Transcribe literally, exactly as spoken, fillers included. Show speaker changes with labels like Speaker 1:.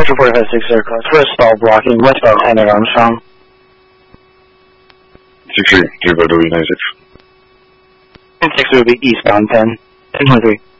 Speaker 1: Metro forty-five six aircraft, first stall blocking, westbound ten at Armstrong.
Speaker 2: six three, zero two United six.
Speaker 1: ten six would be eastbound ten, ten twenty-three.